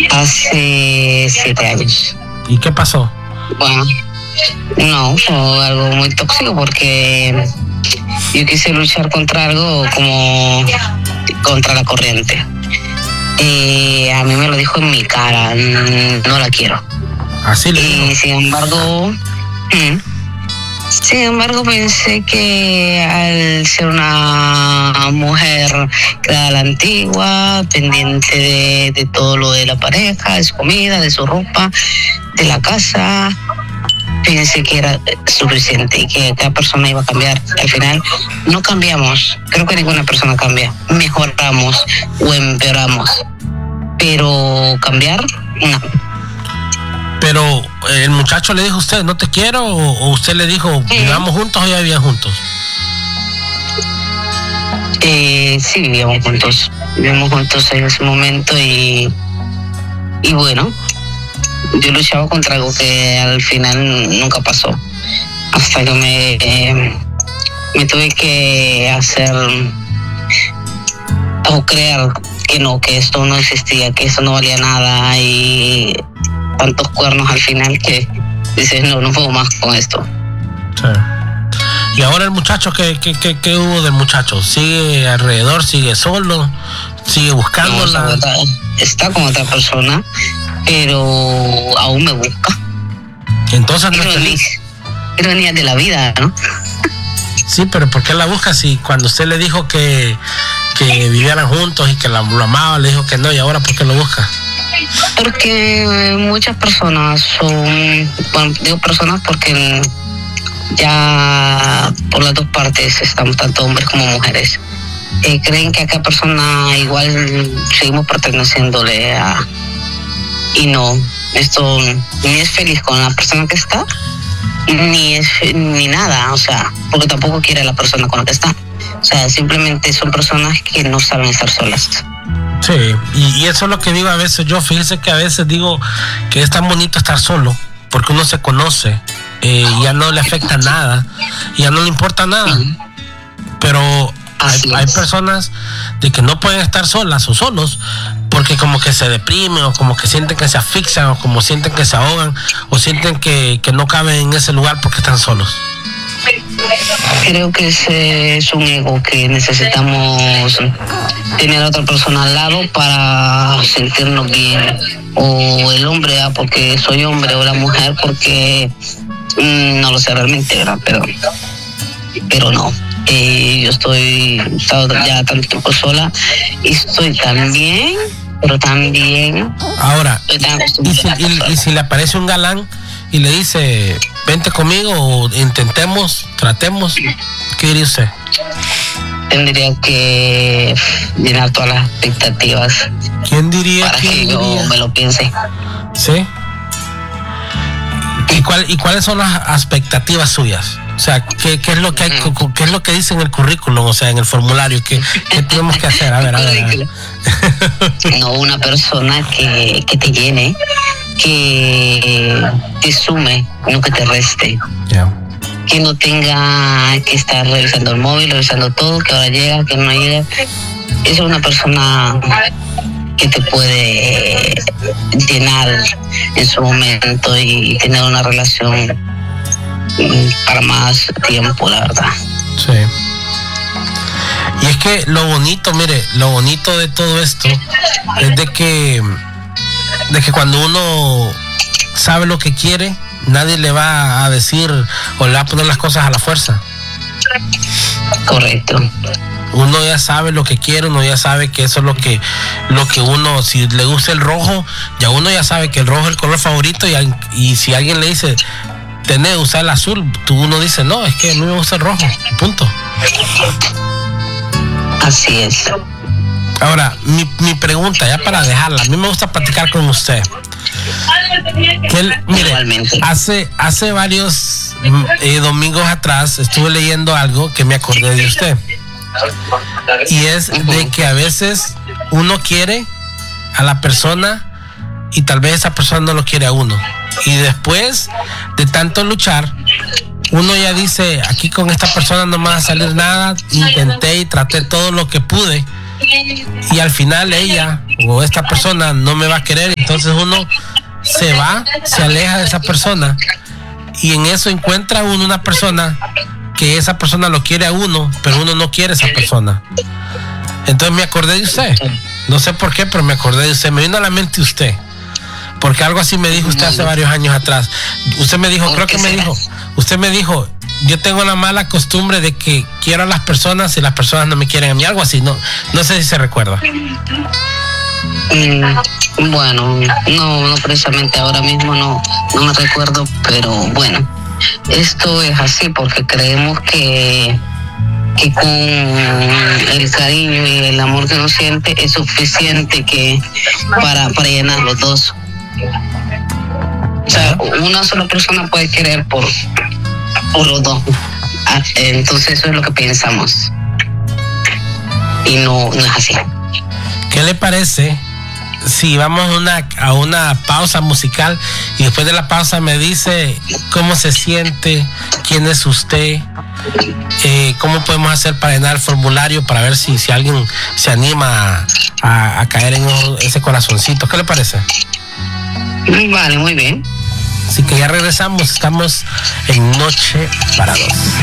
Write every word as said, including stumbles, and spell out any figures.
Hace siete años. ¿Y qué pasó? Bueno, no, fue algo muy tóxico porque yo quise luchar contra algo como contra la corriente. Eh, a mí me lo dijo en mi cara, no la quiero. Así le digo. Y sin embargo, mm, sin embargo pensé que al ser una mujer creada a la antigua, pendiente de, de todo lo de la pareja, de su comida, de su ropa, de la casa, pensé que era suficiente y que cada persona iba a cambiar. Al final no cambiamos, creo que ninguna persona cambia, mejoramos o empeoramos, pero cambiar, no. Pero el muchacho le dijo a usted, no te quiero, o usted le dijo, Sí. vivamos juntos o ya vivían juntos. Eh, sí, vivíamos juntos, vivíamos juntos en ese momento y, y bueno, yo luchaba contra algo que al final nunca pasó, hasta que me, eh, me tuve que hacer o creer que no, que esto no existía, que esto no valía nada y tantos cuernos al final que dices, no, no puedo más con esto. Sí. Y ahora el muchacho, ¿qué, qué, qué, qué hubo del muchacho? ¿Sigue alrededor, sigue solo, sigue buscándola? No, está, está con otra persona, pero aún me busca. Entonces no es feliz. Ironía de la vida, ¿no? Sí, pero ¿por qué la busca si cuando usted le dijo que, que vivieran juntos y que la, lo amaba, le dijo que no, y ahora por qué lo busca? Porque muchas personas son, bueno, digo personas porque ya por las dos partes estamos, tanto hombres como mujeres, eh, creen que a cada persona igual seguimos perteneciéndole a, y no, esto ni es feliz con la persona que está, ni es ni nada, o sea, porque tampoco quiere a la persona con la que está, o sea, simplemente son personas que no saben estar solas. Sí, y, y eso es lo que digo a veces yo, fíjese que a veces digo que es tan bonito estar solo, porque uno se conoce, eh, ya no le afecta nada, ya no le importa nada, uh-huh. Pero hay, hay personas de que no pueden estar solas o solos, porque como que se deprimen, o como que sienten que se asfixian, o como sienten que se ahogan, o sienten que, que no caben en ese lugar porque están solos. Creo que ese es un ego que necesitamos tener a otra persona al lado para sentirnos bien, o el hombre, ¿eh? Porque soy hombre, o la mujer porque mmm, no lo sé realmente, ¿verdad? Pero, pero no. Eh, yo estoy ya tanto tiempo sola y estoy tan bien, pero también. Ahora, y si, y, y si le aparece un galán y le dice, vente conmigo o intentemos, tratemos, ¿qué diría usted? Tendría que llenar todas las expectativas. ¿Quién diría? Para ¿quién que diría? yo me lo piense. ¿Sí? ¿Y, cuál, ¿Y cuáles son las expectativas suyas? O sea, ¿qué, qué es lo que hay, qué es lo que dice en el currículum, o sea, en el formulario? ¿Qué, qué tenemos que hacer? A ver, a ver. A ver. No, una persona que, que te llene, que te sume, no que te reste. Yeah. Que no tenga que estar revisando el móvil, revisando todo, que ahora llega, que no llega. Es una persona que te puede llenar en su momento y tener una relación para más tiempo, la verdad. Sí. Y es que lo bonito, mire, lo bonito de todo esto es de que de que cuando uno sabe lo que quiere, nadie le va a decir o le va a poner las cosas a la fuerza. Correcto. Uno ya sabe lo que quiere, uno ya sabe que eso es lo que lo que uno, si le gusta el rojo, ya uno ya sabe que el rojo es el color favorito, y, y si alguien le dice tenés, usar el azul, tú uno dice, no, es que a mí me gusta el rojo, punto. Así es. Ahora, mi, mi pregunta, ya para dejarla, a mí me gusta platicar con usted. Que él, mire, igualmente. Hace, hace varios eh, domingos atrás estuve leyendo algo que me acordé de usted. Y es de que a veces uno quiere a la persona y tal vez esa persona no lo quiere a uno. Y después de tanto luchar, uno ya dice, aquí con esta persona no me va a salir nada, intenté y traté todo lo que pude, y al final ella o esta persona no me va a querer, entonces uno se va, se aleja de esa persona y en eso encuentra uno una persona que esa persona lo quiere a uno, pero uno no quiere a esa persona. Entonces me acordé de usted, no sé por qué, pero me acordé de usted, me vino a la mente usted, porque algo así me dijo usted hace varios años atrás. Usted me dijo, creo que me dijo, usted me dijo, yo tengo la mala costumbre de que quiero a las personas y las personas no me quieren a mí, algo así, no, no sé si se recuerda. Mm, bueno, no, no precisamente ahora mismo no, no me recuerdo, pero bueno, esto es así porque creemos que, que con el cariño y el amor que uno siente es suficiente que para, para llenar los dos. O sea, una sola persona puede querer por, por los dos. Entonces eso es lo que pensamos. Y no, no es así. ¿Qué le parece si vamos a una, a una pausa musical y después de la pausa me dice cómo se siente, quién es usted, eh, cómo podemos hacer para llenar el formulario para ver si, si alguien se anima a, a, a caer en ese corazoncito? ¿Qué le parece? Vale, muy bien. Así que ya regresamos, estamos en Noche para Dos.